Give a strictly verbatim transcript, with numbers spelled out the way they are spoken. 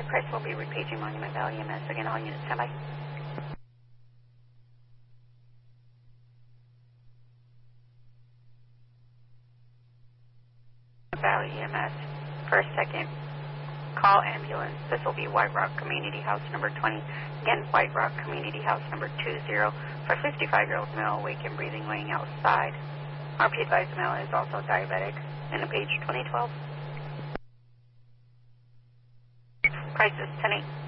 Price will be repaging Monument Valley E M S. Again, all units stand by. Valley E M S, first, second, call ambulance. This will be White Rock Community House number twenty. Again, White Rock Community House number two zero for fifty-five-year-old male awake and breathing laying outside. R P advised male is also diabetic and a page twenty twelve. Price is ten eight.